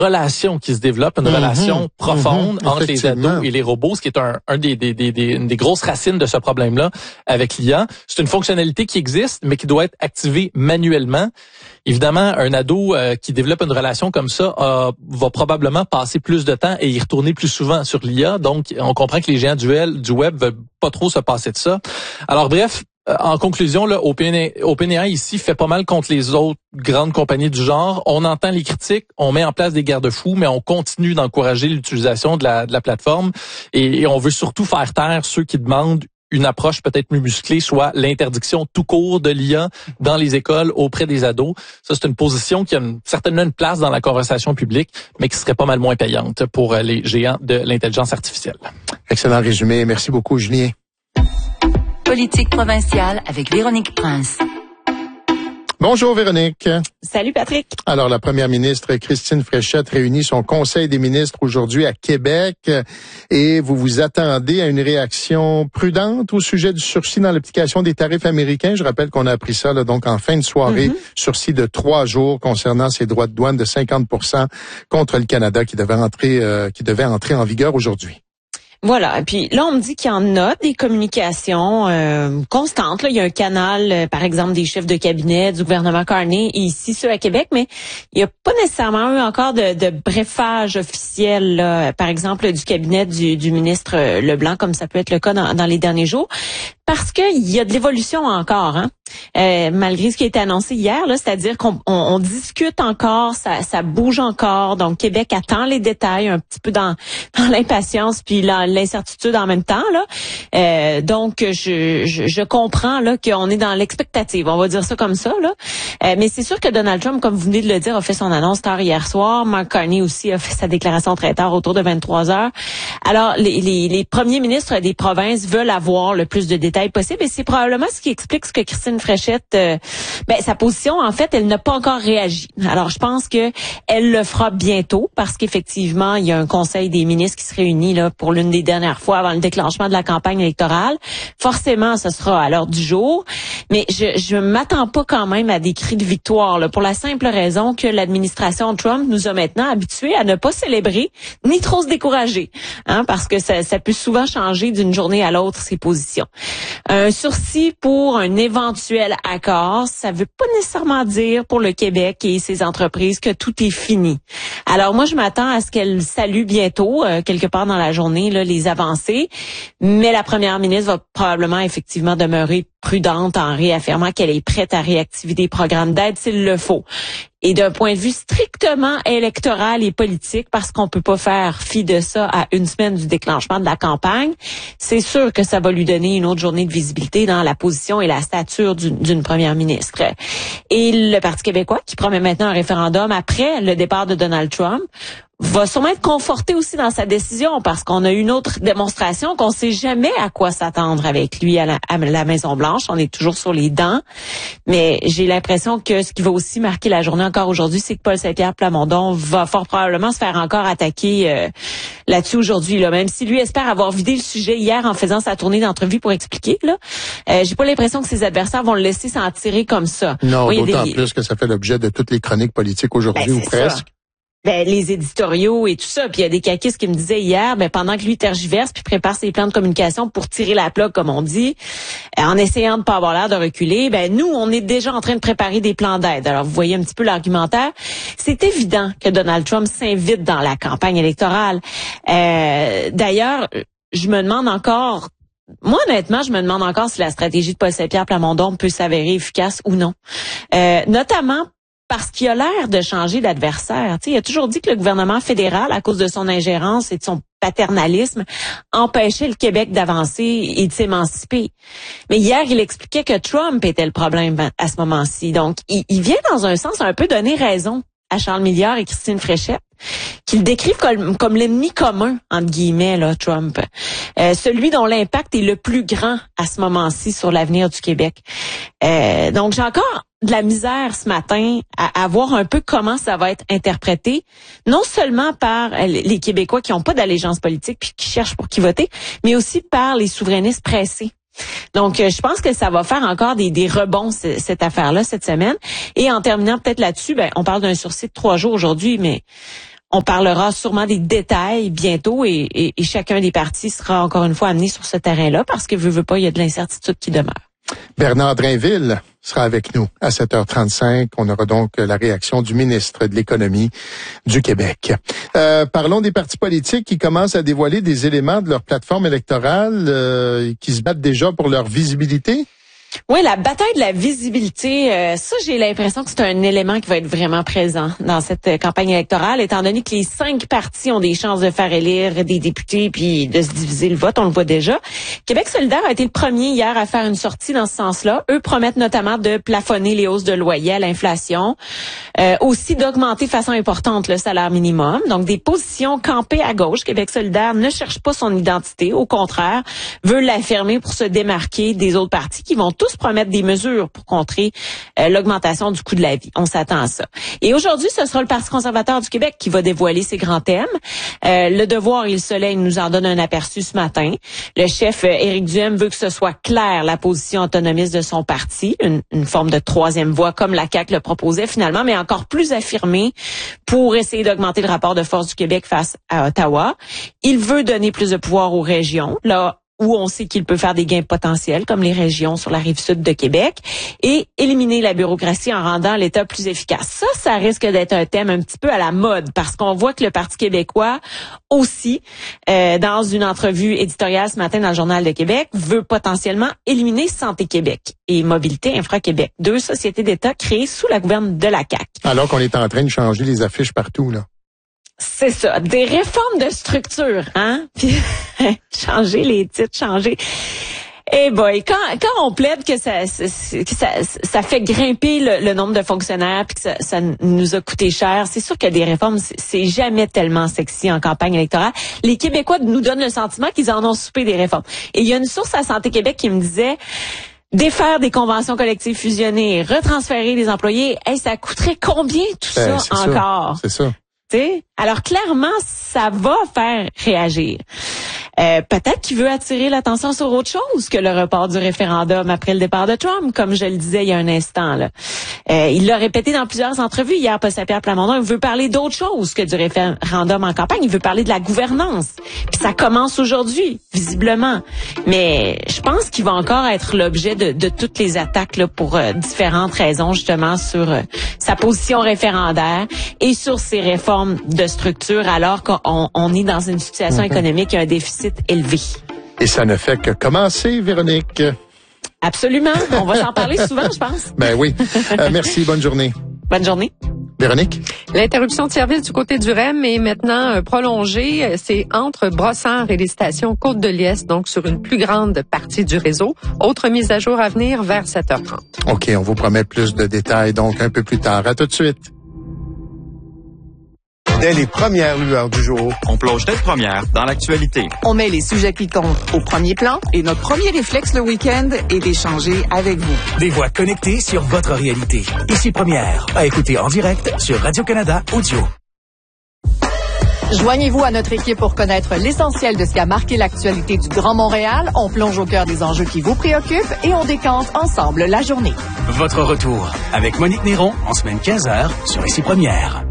relation qui se développe, une relation profonde entre les ados et les robots, ce qui est une des grosses racines de ce problème-là avec l'IA. C'est une fonctionnalité qui existe, mais qui doit être activée manuellement. Évidemment, un ado qui développe une relation comme ça va probablement passer plus de temps et y retourner plus souvent sur l'IA. Donc, on comprend que les géants du web veulent pas trop se passer de ça. Alors bref, en conclusion, là, OpenAI ici fait pas mal contre les autres grandes compagnies du genre. On entend les critiques, on met en place des garde-fous, mais on continue d'encourager l'utilisation de la plateforme et on veut surtout faire taire ceux qui demandent une approche peut-être plus musclée, soit l'interdiction tout court de l'IA dans les écoles auprès des ados. Ça, c'est une position qui a certainement une place dans la conversation publique, mais qui serait pas mal moins payante pour les géants de l'intelligence artificielle. Excellent résumé. Merci beaucoup, Julien. Politique provinciale avec Véronique Prince. Bonjour Véronique. Salut Patrick. Alors la première ministre Christine Fréchette réunit son conseil des ministres aujourd'hui à Québec et vous vous attendez à une réaction prudente au sujet du sursis dans l'application des tarifs américains. Je rappelle qu'on a appris ça là, donc en fin de soirée, sursis de 3 jours concernant ses droits de douane de 50% contre le Canada qui devait entrer en vigueur aujourd'hui. Voilà. Et puis là, on me dit qu'il y en a des communications constantes. Là, il y a un canal, par exemple, des chefs de cabinet du gouvernement Carney et ici ceux à Québec, mais il n'y a pas nécessairement eu encore de brefage officiel, là, par exemple, du cabinet du ministre Leblanc, comme ça peut être le cas dans les derniers jours. Parce qu'il y a de l'évolution encore, hein. Malgré ce qui a été annoncé hier, là, c'est-à-dire qu'on discute encore, ça bouge encore. Donc Québec attend les détails un petit peu dans l'impatience puis l'incertitude en même temps, là. Donc je comprends là qu'on est dans l'expectative, on va dire ça comme ça, là. Mais c'est sûr que Donald Trump, comme vous venez de le dire, a fait son annonce tard hier soir. Mark Carney aussi a fait sa déclaration très tard, autour de 23h. Alors les premiers ministres des provinces veulent avoir le plus de détails possible et c'est probablement ce qui explique ce que Christine Fréchette, sa position, en fait, elle n'a pas encore réagi. Alors, je pense que elle le fera bientôt parce qu'effectivement, il y a un conseil des ministres qui se réunit là pour l'une des dernières fois avant le déclenchement de la campagne électorale. Forcément, ce sera à l'heure du jour, mais je m'attends pas quand même à des cris de victoire là, pour la simple raison que l'administration Trump nous a maintenant habitués à ne pas célébrer ni trop se décourager, hein, parce que ça peut souvent changer d'une journée à l'autre ses positions. Un sursis pour un éventuel accord, ça veut pas nécessairement dire pour le Québec et ses entreprises que tout est fini. Alors moi, je m'attends à ce qu'elle salue bientôt, quelque part dans la journée, là, les avancées, mais la première ministre va probablement effectivement demeurer prudente en réaffirmant qu'elle est prête à réactiver des programmes d'aide s'il le faut. Et d'un point de vue strictement électoral et politique, parce qu'on peut pas faire fi de ça à une semaine du déclenchement de la campagne, c'est sûr que ça va lui donner une autre journée de visibilité dans la position et la stature d'une première ministre. Et le Parti québécois, qui promet maintenant un référendum après le départ de Donald Trump, va sûrement être conforté aussi dans sa décision parce qu'on a eu une autre démonstration qu'on sait jamais à quoi s'attendre avec lui à la Maison-Blanche. On est toujours sur les dents. Mais j'ai l'impression que ce qui va aussi marquer la journée encore aujourd'hui, c'est que Paul Saint-Pierre Plamondon va fort probablement se faire encore attaquer là-dessus aujourd'hui. Là. Même si lui espère avoir vidé le sujet hier en faisant sa tournée d'entrevue pour expliquer, là, j'ai pas l'impression que ses adversaires vont le laisser s'en tirer comme ça. Non, oui, d'autant plus que ça fait l'objet de toutes les chroniques politiques aujourd'hui ou presque. Ça. Les éditoriaux et tout ça. Puis il y a des caquistes qui me disaient hier, pendant que lui tergiverse puis prépare ses plans de communication pour tirer la plug, comme on dit, en essayant de pas avoir l'air de reculer, nous, on est déjà en train de préparer des plans d'aide. Alors, vous voyez un petit peu l'argumentaire. C'est évident que Donald Trump s'invite dans la campagne électorale. D'ailleurs, je me demande encore... Moi, honnêtement, je me demande encore si la stratégie de Paul Saint-Pierre Plamondon peut s'avérer efficace ou non. Notamment parce qu'il a l'air de changer d'adversaire. Il a toujours dit que le gouvernement fédéral, à cause de son ingérence et de son paternalisme, empêchait le Québec d'avancer et de s'émanciper. Mais hier, il expliquait que Trump était le problème à ce moment-ci. Donc, il vient dans un sens un peu donner raison à Charles Milliard et Christine Fréchette, qu'ils décrivent comme l'ennemi commun, entre guillemets, là, Trump. Celui dont l'impact est le plus grand à ce moment-ci sur l'avenir du Québec. Donc, j'ai encore de la misère ce matin à voir un peu comment ça va être interprété, non seulement par les Québécois qui n'ont pas d'allégeance politique puis qui cherchent pour qui voter, mais aussi par les souverainistes pressés. Donc, je pense que ça va faire encore des rebonds, cette affaire-là, cette semaine. Et en terminant peut-être là-dessus, on parle d'un sursis de 3 jours aujourd'hui, mais On parlera sûrement des détails bientôt et chacun des partis sera encore une fois amené sur ce terrain-là parce que veut pas, il y a de l'incertitude qui demeure. Bernard Drainville sera avec nous à 7h35. On aura donc la réaction du ministre de l'Économie du Québec. Parlons des partis politiques qui commencent à dévoiler des éléments de leur plateforme électorale qui se battent déjà pour leur visibilité. Oui, la bataille de la visibilité, ça, j'ai l'impression que c'est un élément qui va être vraiment présent dans cette campagne électorale, étant donné que les 5 partis ont des chances de faire élire des députés puis de se diviser le vote, on le voit déjà. Québec solidaire a été le premier hier à faire une sortie dans ce sens-là. Eux promettent notamment de plafonner les hausses de loyer à l'inflation, aussi d'augmenter de façon importante le salaire minimum. Donc, des positions campées à gauche. Québec solidaire ne cherche pas son identité, au contraire, veut l'affirmer pour se démarquer des autres partis qui vont tous promettre des mesures pour contrer l'augmentation du coût de la vie. On s'attend à ça. Et aujourd'hui, ce sera le Parti conservateur du Québec qui va dévoiler ses grands thèmes. Le Devoir et le Soleil nous en donnent un aperçu ce matin. Le chef Éric Duhaime veut que ce soit clair la position autonomiste de son parti, une forme de troisième voie comme la CAQ le proposait finalement, mais encore plus affirmée pour essayer d'augmenter le rapport de force du Québec face à Ottawa. Il veut donner plus de pouvoir aux régions, là où on sait qu'il peut faire des gains potentiels, comme les régions sur la rive sud de Québec, et éliminer la bureaucratie en rendant l'État plus efficace. Ça risque d'être un thème un petit peu à la mode, parce qu'on voit que le Parti québécois aussi, dans une entrevue éditoriale ce matin dans le Journal de Québec, veut potentiellement éliminer Santé Québec et Mobilité Infra-Québec, 2 sociétés d'État créées sous la gouverne de la CAQ. Alors qu'on est en train de changer les affiches partout, là. C'est ça, des réformes de structure, hein? Puis changer les titres, changer. Eh boy, quand on plaide que ça fait grimper le nombre de fonctionnaires puis que ça nous a coûté cher, c'est sûr que des réformes, c'est jamais tellement sexy en campagne électorale. Les Québécois nous donnent le sentiment qu'ils en ont soupé des réformes. Et il y a une source à Santé Québec qui me disait défaire des conventions collectives fusionnées, retransférer les employés, ça coûterait combien tout ça encore? C'est ça. T'sais? Alors clairement, ça va faire réagir. Peut-être qu'il veut attirer l'attention sur autre chose que le report du référendum après le départ de Trump, comme je le disais il y a un instant. Là. Il l'a répété dans plusieurs entrevues hier, Paul Saint-Pierre Plamondon. Il veut parler d'autre chose que du référendum en campagne. Il veut parler de la gouvernance. Puis ça commence aujourd'hui, visiblement. Mais je pense qu'il va encore être l'objet de toutes les attaques là, pour différentes raisons, justement, sur sa position référendaire et sur ses réformes de structure, alors qu'on est dans une situation économique et un déficit élevé. Et ça ne fait que commencer, Véronique. Absolument. On va s'en parler souvent, je pense. Ben oui. Merci. Bonne journée. Bonne journée. Véronique? L'interruption de service du côté du REM est maintenant prolongée. C'est entre Brossard et les stations Côte-de-Liesse, donc sur une plus grande partie du réseau. Autre mise à jour à venir vers 7h30. OK, on vous promet plus de détails, donc un peu plus tard. À tout de suite. Dès les premières lueurs du jour, on plonge tête première dans l'actualité. On met les sujets qui comptent au premier plan et notre premier réflexe le week-end est d'échanger avec vous. Des voix connectées sur votre réalité. Ici Première, à écouter en direct sur Radio-Canada Audio. Joignez-vous à notre équipe pour connaître l'essentiel de ce qui a marqué l'actualité du Grand Montréal. On plonge au cœur des enjeux qui vous préoccupent et on décante ensemble la journée. Votre retour avec Monique Néron en semaine 15h sur Ici Première.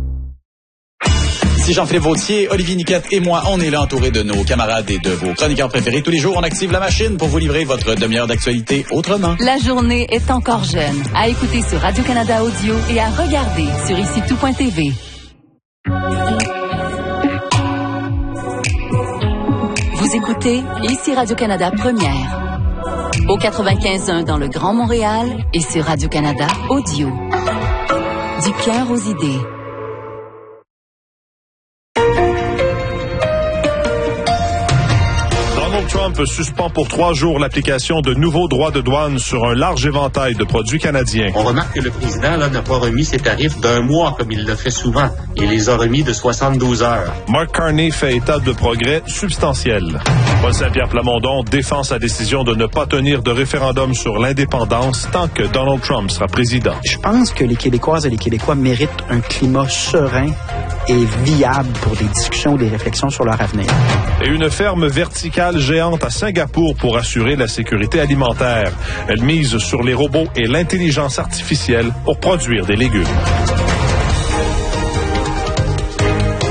Ici Jean-Philippe Vautier, Olivier Niquette et moi, on est là entourés de nos camarades et de vos chroniqueurs préférés. Tous les jours, on active la machine pour vous livrer votre demi-heure d'actualité autrement. La journée est encore jeune. À écouter sur Radio-Canada Audio et à regarder sur IciTout.tv. Vous écoutez Ici Radio-Canada Première. Au 95.1 dans le Grand Montréal et sur Radio-Canada Audio. Du cœur aux idées. Donald Trump suspend pour 3 jours l'application de nouveaux droits de douane sur un large éventail de produits canadiens. On remarque que le président n'a pas remis ses tarifs d'1 mois comme il le fait souvent. Il les a remis de 72 heures. Mark Carney fait état de progrès substantiels. Paul Saint-Pierre Plamondon défend sa décision de ne pas tenir de référendum sur l'indépendance tant que Donald Trump sera président. Je pense que les Québécoises et les Québécois méritent un climat serein et viable pour des discussions, des réflexions sur leur avenir. Et une ferme verticale géante à Singapour pour assurer la sécurité alimentaire. Elle mise sur les robots et l'intelligence artificielle pour produire des légumes.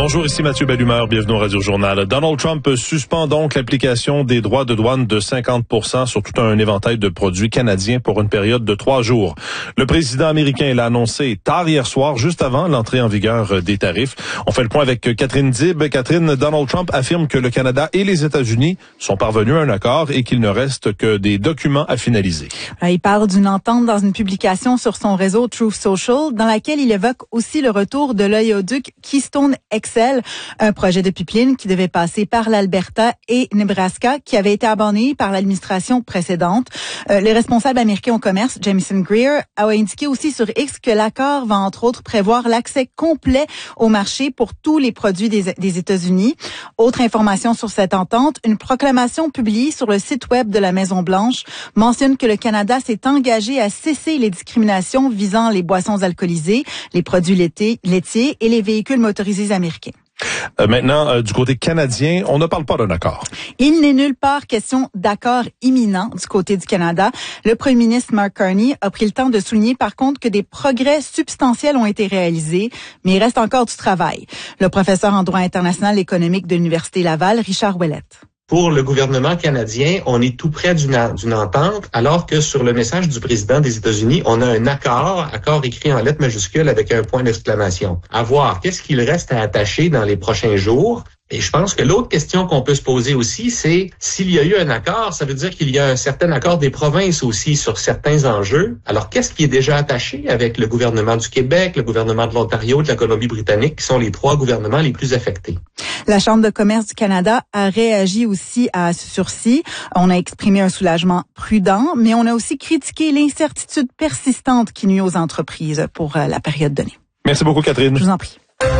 Bonjour, ici Mathieu Bellumeur, bienvenue au Radio Journal. Donald Trump suspend donc l'application des droits de douane de 50% sur tout un éventail de produits canadiens pour une période de 3 jours. Le président américain l'a annoncé tard hier soir, juste avant l'entrée en vigueur des tarifs. On fait le point avec Catherine Dib. Catherine, Donald Trump affirme que le Canada et les États-Unis sont parvenus à un accord et qu'il ne reste que des documents à finaliser. Il parle d'une entente dans une publication sur son réseau Truth Social, dans laquelle il évoque aussi le retour de l'oléoduc Keystone XL, un projet de pipeline qui devait passer par l'Alberta et Nebraska, qui avait été abandonné par l'administration précédente. Le responsable américain au commerce, Jamieson Greer, a indiqué aussi sur X que l'accord va entre autres prévoir l'accès complet au marché pour tous les produits des États-Unis. Autre information sur cette entente, une proclamation publiée sur le site web de la Maison-Blanche mentionne que le Canada s'est engagé à cesser les discriminations visant les boissons alcoolisées, les produits laitiers et les véhicules motorisés américains. Maintenant, du côté canadien, on ne parle pas d'un accord. Il n'est nulle part question d'accord imminent du côté du Canada. Le premier ministre Mark Carney a pris le temps de souligner par contre que des progrès substantiels ont été réalisés, mais il reste encore du travail. Le professeur en droit international économique de l'Université Laval, Richard Ouellette. Pour le gouvernement canadien, on est tout près d'une entente, alors que sur le message du président des États-Unis, on a un accord écrit en lettres majuscules avec un point d'exclamation. À voir, qu'est-ce qu'il reste à attacher dans les prochains jours? Et je pense que l'autre question qu'on peut se poser aussi, c'est s'il y a eu un accord, ça veut dire qu'il y a un certain accord des provinces aussi sur certains enjeux. Alors, qu'est-ce qui est déjà attaché avec le gouvernement du Québec, le gouvernement de l'Ontario, de la Colombie-Britannique, qui sont les 3 gouvernements les plus affectés? La Chambre de commerce du Canada a réagi aussi à ce sursis. On a exprimé un soulagement prudent, mais on a aussi critiqué l'incertitude persistante qui nuit aux entreprises pour la période donnée. Merci beaucoup, Catherine. Je vous en prie.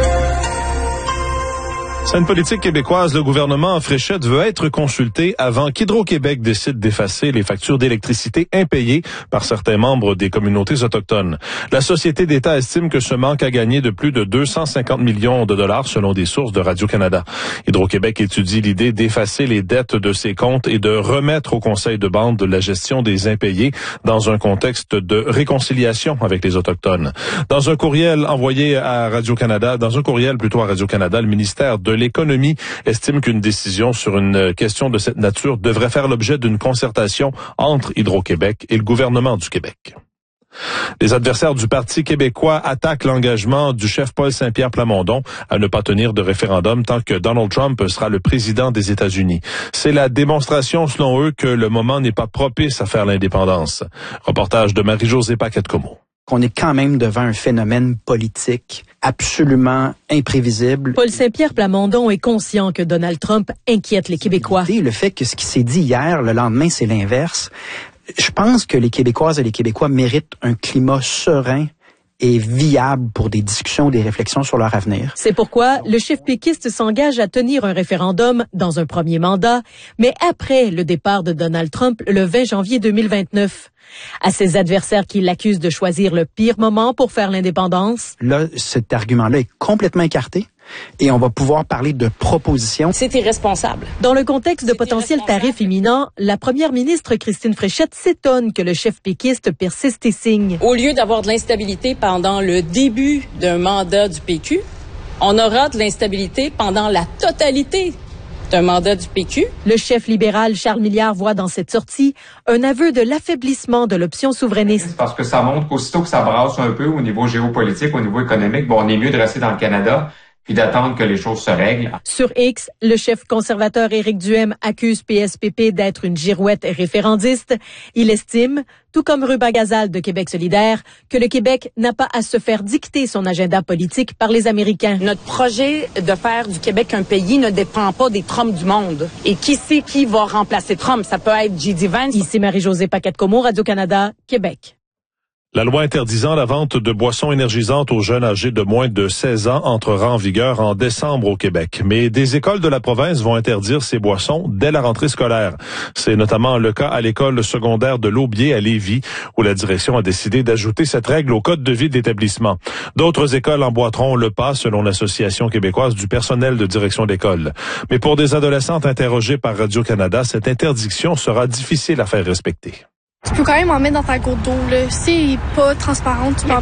Scène politique québécoise, le gouvernement Fréchette veut être consulté avant qu'Hydro-Québec décide d'effacer les factures d'électricité impayées par certains membres des communautés autochtones. La Société d'État estime que ce manque a gagné de plus de 250 millions de dollars selon des sources de Radio-Canada. Hydro-Québec étudie l'idée d'effacer les dettes de ses comptes et de remettre au conseil de bande la gestion des impayés dans un contexte de réconciliation avec les Autochtones. Dans un courriel à Radio-Canada, le ministère de l'Économie estime qu'une décision sur une question de cette nature devrait faire l'objet d'une concertation entre Hydro-Québec et le gouvernement du Québec. Les adversaires du Parti québécois attaquent l'engagement du chef Paul Saint-Pierre Plamondon à ne pas tenir de référendum tant que Donald Trump sera le président des États-Unis. C'est la démonstration, selon eux, que le moment n'est pas propice à faire l'indépendance. Reportage de Marie-Josée Paquette-Comeau. Qu'on est quand même devant un phénomène politique absolument imprévisible. Paul Saint-Pierre Plamondon est conscient que Donald Trump inquiète les Québécois. Le fait que ce qui s'est dit hier, le lendemain, c'est l'inverse. Je pense que les Québécoises et les Québécois méritent un climat serein et viable pour des discussions, des réflexions sur leur avenir. C'est pourquoi le chef péquiste s'engage à tenir un référendum dans un premier mandat, mais après le départ de Donald Trump le 20 janvier 2029. À ses adversaires qui l'accusent de choisir le pire moment pour faire l'indépendance. Là, cet argument-là est complètement écarté. Et on va pouvoir parler de propositions. C'est irresponsable. Dans le contexte de potentiels tarifs imminents, la première ministre Christine Fréchette s'étonne que le chef péquiste persiste et signe. Au lieu d'avoir de l'instabilité pendant le début d'un mandat du PQ, on aura de l'instabilité pendant la totalité d'un mandat du PQ. Le chef libéral Charles Milliard voit dans cette sortie un aveu de l'affaiblissement de l'option souverainiste. Parce que ça montre qu'aussitôt que ça brasse un peu au niveau géopolitique, au niveau économique, on est mieux de rester dans le Canada puis d'attendre que les choses se règlent. Sur X, le chef conservateur Éric Duhem accuse PSPP d'être une girouette référendiste. Il estime, tout comme Ruba Gazal de Québec solidaire, que le Québec n'a pas à se faire dicter son agenda politique par les Américains. Notre projet de faire du Québec un pays ne dépend pas des Trump du monde. Et qui sait qui va remplacer Trump? Ça peut être J.D. Vance. Ici Marie-Josée Paquette-Comeau, Radio-Canada, Québec. La loi interdisant la vente de boissons énergisantes aux jeunes âgés de moins de 16 ans entrera en vigueur en décembre au Québec. Mais des écoles de la province vont interdire ces boissons dès la rentrée scolaire. C'est notamment le cas à l'école secondaire de l'Aubier à Lévis, où la direction a décidé d'ajouter cette règle au code de vie de l'établissement. D'autres écoles emboîteront le pas, selon l'Association québécoise du personnel de direction d'école. Mais pour des adolescentes interrogées par Radio-Canada, cette interdiction sera difficile à faire respecter. Tu peux quand même en mettre dans ta gourde d'eau, là. Si elle est pas transparente, tu peux en